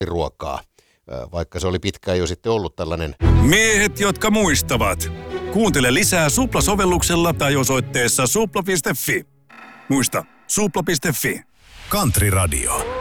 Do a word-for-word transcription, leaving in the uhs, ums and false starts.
ruokaa, vaikka se oli pitkään jo sitten ollut tällainen. Miehet, jotka muistavat. Kuuntele lisää Supla-sovelluksella tai osoitteessa supla piste fi. Muista, supla piste fi. Country Radio.